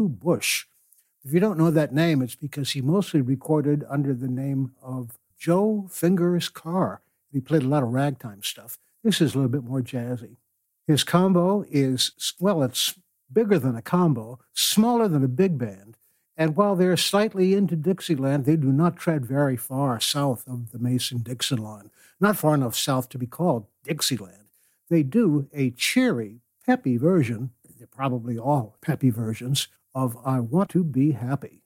Bush. If you don't know that name, it's because he mostly recorded under the name of Joe Fingers Carr. He played a lot of ragtime stuff. This is a little bit more jazzy. His combo is, well, it's bigger than a combo, smaller than a big band. And while they're slightly into Dixieland, they do not tread very far south of the Mason-Dixon line. Not far enough south to be called Dixieland. They do a cheery, peppy version, they're probably all peppy versions, of I Want to Be Happy.